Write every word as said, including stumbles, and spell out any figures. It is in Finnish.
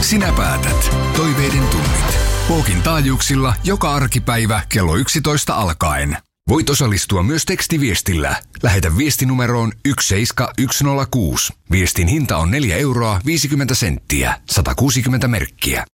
Sinä päätät. Toiveiden tunnit. Pookin taajuuksilla joka arkipäivä kello yksitoista alkaen. Voit osallistua myös tekstiviestillä. Lähetä viestinumeroon yksi seitsemän yksi nolla kuusi. Viestin hinta on neljä euroa viisikymmentä senttiä. sata kuusikymmentä merkkiä.